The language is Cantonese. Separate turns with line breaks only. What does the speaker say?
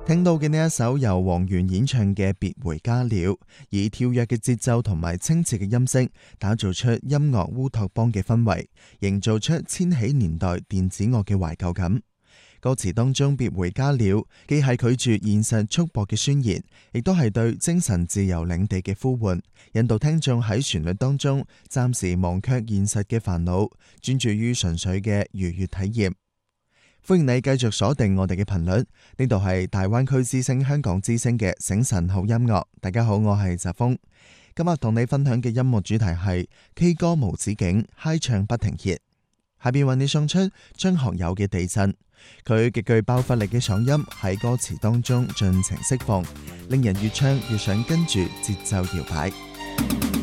聽到嘅呢一首由黃源演唱嘅《別回家了》，以跳躍嘅節奏同埋清澈嘅音色，打造出音樂烏托邦嘅氛圍，營造出千禧年代電子樂嘅懷舊感。歌詞當中別回家了，既係拒絕現實束縛嘅宣言，亦都係對精神自由領地嘅呼喚，引導聽眾喺旋律當中暫時忘卻現實嘅煩惱，專注於純粹嘅愉悅體驗。歡迎你繼續鎖定我哋嘅頻率，呢度係大灣區之聲香港之聲嘅醒晨好音樂。大家好，我係澤峰，今日同你分享嘅音樂主題係 K 歌無止境，嗨唱不停歇。下邊為你送出張學友嘅地震，佢極具爆發力嘅嗓音喺歌詞當中盡情釋放，令人越唱越想跟住節奏搖擺。